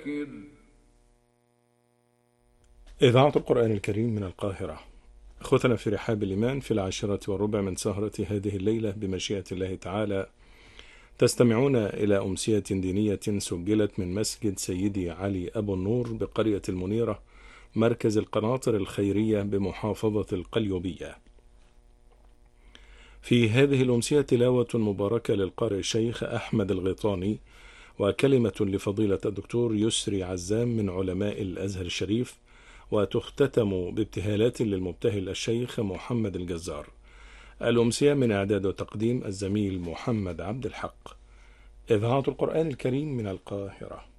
إذاعة القرآن الكريم من القاهرة. أخوتنا في رحاب الإيمان، في 10:15 من سهرة هذه الليلة بمشيئة الله تعالى تستمعون إلى أمسية دينية سجلت من مسجد سيدي علي أبو النور بقرية المنيرة، مركز القناطر الخيرية بمحافظة القليوبية. في هذه الأمسية تلاوة مباركة للقارئ الشيخ أحمد الغيطاني، وكلمة لفضيلة الدكتور يسري عزام من علماء الأزهر الشريف، وتختتم بابتهالات للمبتهل الشيخ محمد الجزار. الأمسية من إعداد وتقديم الزميل محمد عبد الحق. إذاعة القرآن الكريم من القاهرة.